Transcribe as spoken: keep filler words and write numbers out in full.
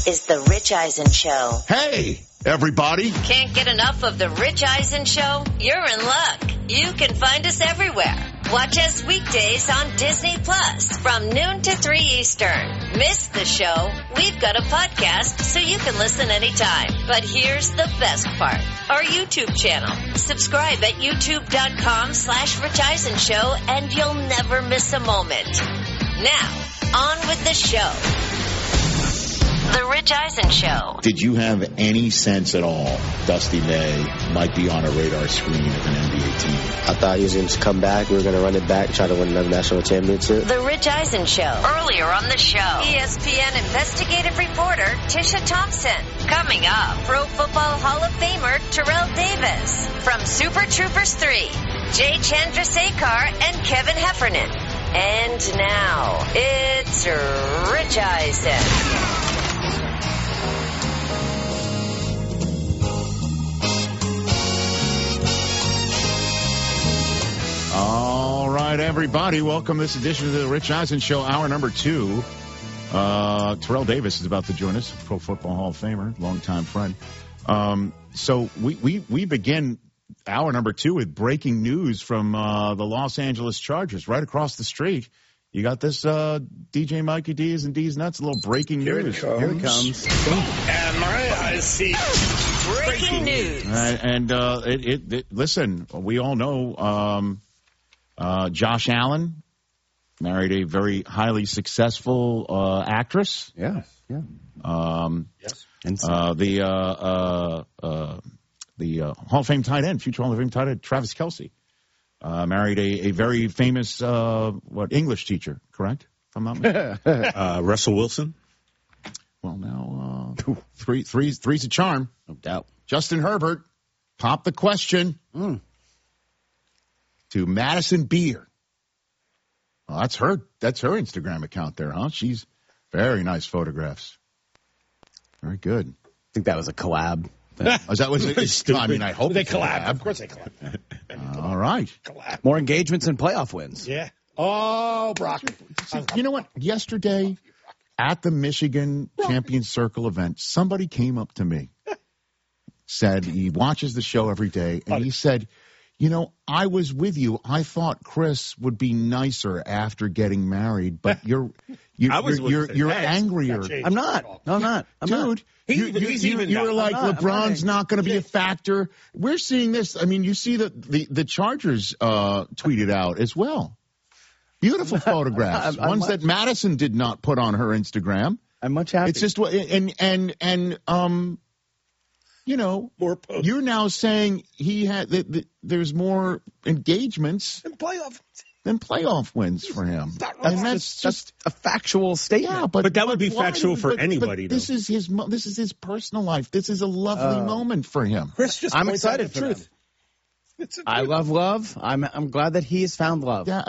This is The Rich Eisen Show. Hey, everybody. Can't get enough of The Rich Eisen Show? You're in luck. You can find us everywhere. Watch us weekdays on Disney Plus from noon to three Eastern. Miss the show? We've got a podcast so you can listen anytime. But here's the best part. Our YouTube channel. Subscribe at youtube.com slash Rich Eisen Show and you'll never miss a moment. Now, on with the show. The Rich Eisen Show. Did you have any sense at all Dusty May might be on a radar screen of an N B A team? I thought he was going to come back. We were going to run it back, try to win another national championship. The Rich Eisen Show. Earlier on the show, E S P N investigative reporter Tisha Thompson. Coming up, Pro Football Hall of Famer Terrell Davis. From Super Troopers three, Jay Chandrasekhar and Kevin Heffernan. And now, it's Rich Eisen. All right, everybody. Welcome to this edition of the Rich Eisen Show, hour number two. Uh, Terrell Davis is about to join us, Pro Football Hall of Famer, longtime friend. Um, so we, we, we begin hour number two with breaking news from uh, the Los Angeles Chargers right across the street. You got this, uh, D J Mikey D's and D's Nuts, a little breaking Here news. It comes. Here it comes. And my eyes see breaking news. Uh, and uh, it, it, it, listen, we all know um, uh, Josh Allen married a very highly successful uh, actress. Yeah, yeah. Um, Yes. And uh, the uh, uh, uh, the uh, Hall of Fame tight end, future Hall of Fame tight end, Travis Kelce, uh, married a, a very famous uh, what English teacher, correct? If I'm not mistaken. uh, Russell Wilson. Well, now uh, three three's three's a charm, No doubt. Justin Herbert, pop the question Mm. to Madison Beer. Well, that's her. That's her Instagram account there, huh? She's very nice photographs. Very good. I think that was a collab. Is that what it is? I mean, I hope They it's a collab. Of course they collab. Uh, all right. Collab. More engagements and playoff wins. Yeah. Oh, Brock. You know what? Yesterday at the Michigan Champions Circle event, somebody came up to me, said he watches the show every day, and he said, you know, I was with you. I thought Chris would be nicer after getting married, but you're you're I was you're, with you're, the you're dads. angrier. I'm not. No, I'm not. I'm Dude, not. He you, even- you, he's you, even you not. were like, I'm not. I'm LeBron's not. not going to be a factor. We're seeing this. I mean, you see the, the, the Chargers uh, tweeted out as well. Beautiful photographs. I'm- I'm Ones much- that Madison did not put on her Instagram. I'm much happy. It's just what, and, and, and, um, you know, More posts. you're now saying he had, that that there's more engagements In playoff. than playoff wins for him. not right. And that's just, a factual statement. yeah, but But that would be why- factual for but- but anybody, This though. is his. mo- This is his personal life. This is a lovely Uh, moment for him. Chris just I'm points out excited the for truth. them. It's a I love love. I'm I'm glad that he has found love. Yeah,